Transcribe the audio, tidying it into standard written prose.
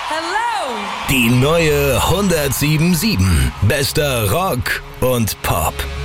Hello! Die neue 107.7. Bester Rock und Pop.